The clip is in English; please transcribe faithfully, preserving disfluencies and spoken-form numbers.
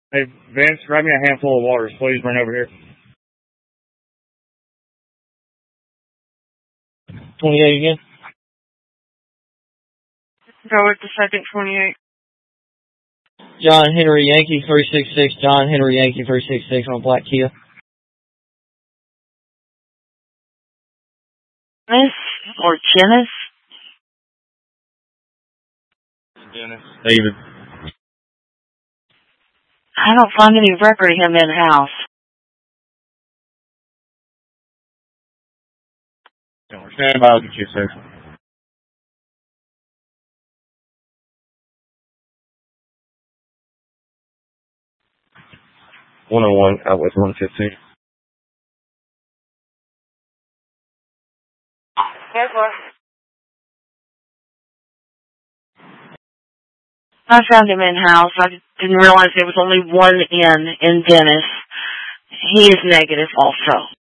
Hey, Vince, grab me a handful of waters, please. Bring over here. twenty-eight again. Go with the second twenty-eight. John Henry Yankee three six six. John Henry Yankee three six six on Black Kia. Dennis or Janice? Dennis. David. I don't find any record of him in-house. Stand by, I'll get you a second. one oh one, out with one fifteen. Yes, sir. I found him in-house. I didn't realize there was only one in in Dennis. He is negative also.